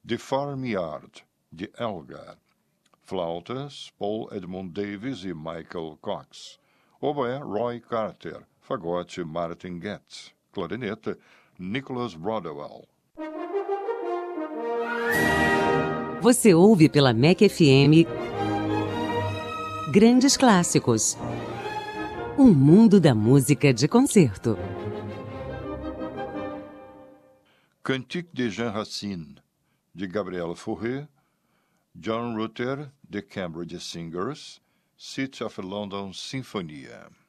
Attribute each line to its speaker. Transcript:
Speaker 1: The Farmyard, de Elgar. Flautas, Paul Edmund Davis e Michael Cox. Oboé, Roy Carter. Fagote, Martin Getz. Clarineta, Nicholas Rodwell.
Speaker 2: Você ouve pela MEC FM Grandes Clássicos. Um mundo da música de concerto.
Speaker 1: Cantique de Jean Racine, de Gabriel Fauré. John Rutter, The Cambridge Singers. City of London Sinfonia.